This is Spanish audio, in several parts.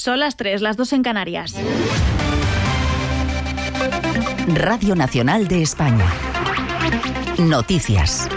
Son las 3, las 2 en Canarias. Radio Nacional de España. Noticias.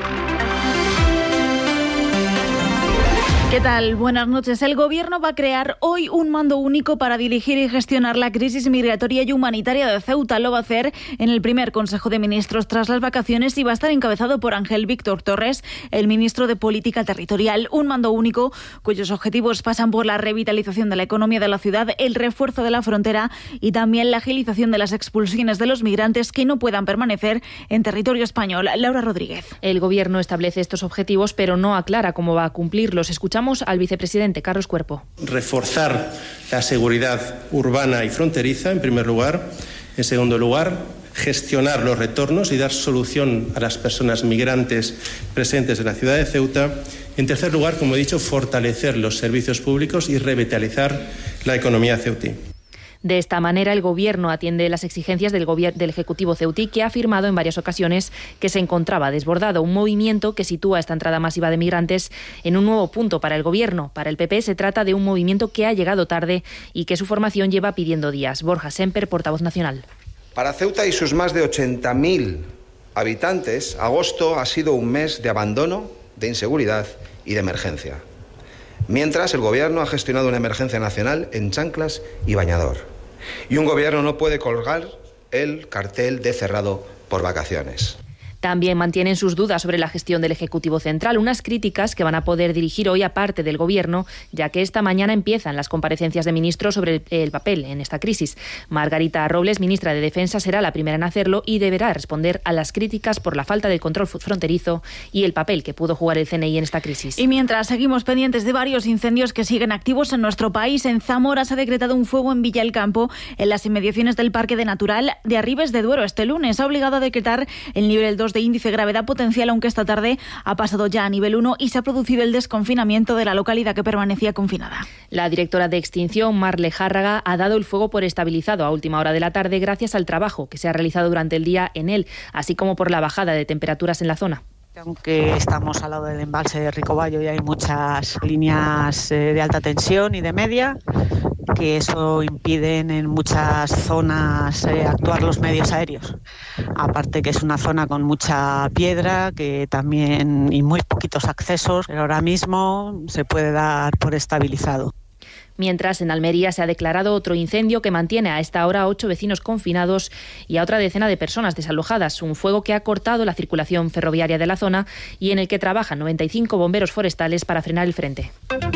¿Qué tal? Buenas noches. El Gobierno va a crear hoy un mando único para dirigir y gestionar la crisis migratoria y humanitaria de Ceuta. Lo va a hacer en el primer Consejo de Ministros tras las vacaciones y va a estar encabezado por Ángel Víctor Torres, el ministro de Política Territorial. Un mando único cuyos objetivos pasan por la revitalización de la economía de la ciudad, el refuerzo de la frontera y también la agilización de las expulsiones de los migrantes que no puedan permanecer en territorio español. Laura Rodríguez. El Gobierno establece estos objetivos, pero no aclara cómo va a cumplirlos. Escuchamos al vicepresidente Carlos Cuerpo. Reforzar la seguridad urbana y fronteriza, en primer lugar. En segundo lugar, gestionar los retornos y dar solución a las personas migrantes presentes en la ciudad de Ceuta. En tercer lugar, como he dicho, fortalecer los servicios públicos y revitalizar la economía ceutí. De esta manera, el Gobierno atiende las exigencias del Ejecutivo ceutí, que ha afirmado en varias ocasiones que se encontraba desbordado, un movimiento que sitúa esta entrada masiva de migrantes en un nuevo punto para el Gobierno. Para el PP se trata de un movimiento que ha llegado tarde y que su formación lleva pidiendo días. Borja Semper, portavoz nacional. Para Ceuta y sus más de 80.000 habitantes, agosto ha sido un mes de abandono, de inseguridad y de emergencia. Mientras, el Gobierno ha gestionado una emergencia nacional en chanclas y bañador. Y un Gobierno no puede colgar el cartel de cerrado por vacaciones. También mantienen sus dudas sobre la gestión del Ejecutivo Central, unas críticas que van a poder dirigir hoy a parte del Gobierno, ya que esta mañana empiezan las comparecencias de ministros sobre el papel en esta crisis. Margarita Robles, ministra de Defensa, será la primera en hacerlo y deberá responder a las críticas por la falta del control fronterizo y el papel que pudo jugar el CNI en esta crisis. Y mientras seguimos pendientes de varios incendios que siguen activos en nuestro país, en Zamora se ha decretado un fuego en Villa El Campo, en las inmediaciones del Parque Natural de Arribes de Duero. Este lunes ha obligado a decretar el nivel 2 de índice de gravedad potencial, aunque esta tarde ha pasado ya a nivel 1 y se ha producido el desconfinamiento de la localidad que permanecía confinada. La directora de Extinción, Marle Járraga, ha dado el fuego por estabilizado a última hora de la tarde gracias al trabajo que se ha realizado durante el día en él, así como por la bajada de temperaturas en la zona. Aunque estamos al lado del embalse de Ricoballo y hay muchas líneas de alta tensión y de media, que eso impiden en muchas zonas actuar los medios aéreos. Aparte que es una zona con mucha piedra que también y muy poquitos accesos, pero ahora mismo se puede dar por estabilizado. Mientras, en Almería se ha declarado otro incendio que mantiene a esta hora a 8 vecinos confinados y a otra decena de personas desalojadas. Un fuego que ha cortado la circulación ferroviaria de la zona y en el que trabajan 95 bomberos forestales para frenar el frente.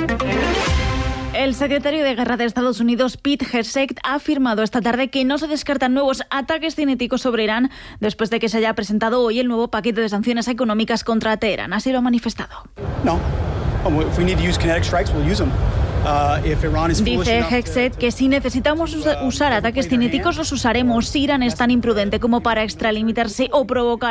El secretario de Guerra de Estados Unidos, Pete Hegseth, ha afirmado esta tarde que no se descartan nuevos ataques cinéticos sobre Irán después de que se haya presentado hoy el nuevo paquete de sanciones económicas contra Teherán. Así lo ha manifestado. No. If we need to use kinetic strikes, we'll use them. Dice Hegseth que si necesitamos usar ataques cinéticos los usaremos si Irán es tan imprudente como para extralimitarse o provocar